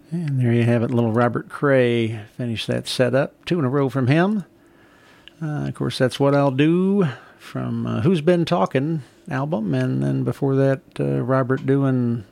And there you have it, little Robert Cray. Finish that set up. 2 in a row from him. Of course, that's What I'll Do from Who's Been Talking album. And then before that, Robert doing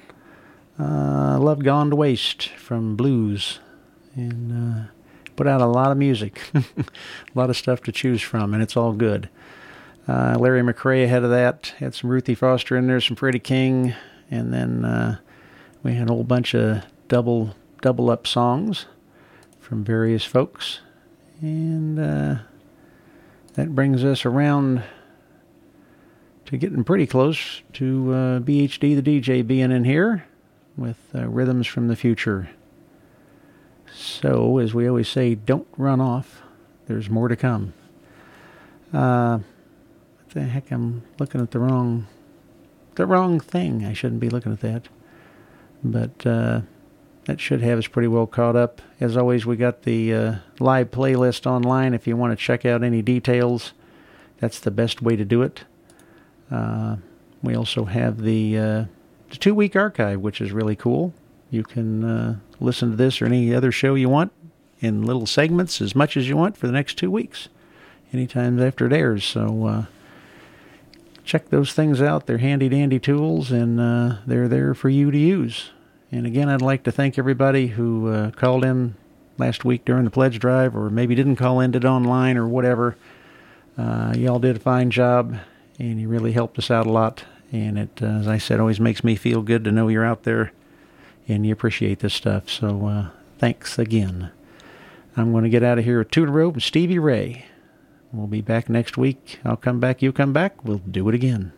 Love Gone to Waste from Blues. And put out a lot of music. A lot of stuff to choose from, and it's all good. Larry McRae ahead of that. Had some Ruthie Foster in there, some Freddie King. And then we had a whole bunch of double up songs from various folks, and that brings us around to getting pretty close to BHD the DJ being in here with Rhythms from the Future. So, as we always say, don't run off. There's more to come. What the heck? I'm looking at the wrong thing. I shouldn't be looking at that. But that should have us pretty well caught up. As always, we got the live playlist online. If you want to check out any details, that's the best way to do it. We also have the 2-week archive, which is really cool. You can listen to this or any other show you want in little segments as much as you want for the next 2 weeks, anytime after it airs. So check those things out. They're handy-dandy tools, and they're there for you to use. And again, I'd like to thank everybody who called in last week during the pledge drive, or maybe didn't call in, did online or whatever. Y'all did a fine job, and you really helped us out a lot. And it, as I said, always makes me feel good to know you're out there and you appreciate this stuff. So thanks again. I'm going to get out of here with 2 in a row from Stevie Ray. We'll be back next week. I'll come back, you come back. We'll do it again.